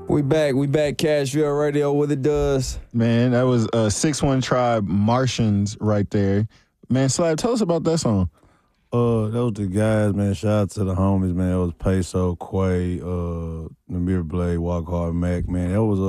We back, Cashville Radio, what it does. Man, that was 6-1 Tribe, Martians right there. Man, Slab, tell us about that song. That was the guys, man. Shout out to the homies, man. It was Peso, Quay, Namir Blade, Walk Hard, Mac, man. It was